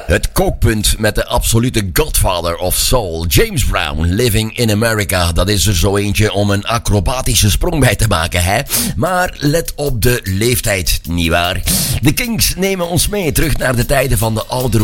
Het kookpunt met de absolute godfather of soul, James Brown, Living in America. Dat is er zo eentje om een acrobatische sprong bij te maken, hè? Maar let op de leeftijd, nietwaar? De Kings nemen ons mee terug naar de tijden van de oude